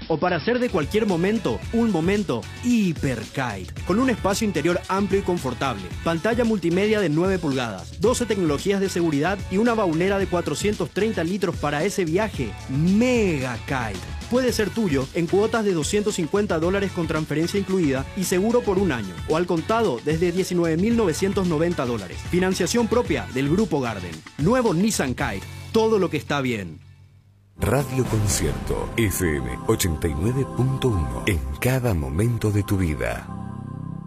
o para hacer de cualquier momento un momento hiperkite. Con un espacio interior amplio y confortable, pantalla multimedia de 9 pulgadas, 12 tecnologías de seguridad y una baulera de 430 litros para ese viaje mega kite. Puede ser tuyo en cuotas de $250 con transferencia incluida y seguro por un año, o al contado desde $19.990. Financiación propia del Grupo Garden. Nuevo Nissan Kite. Todo lo que está bien. Radio Concierto FM 89.1 en cada momento de tu vida.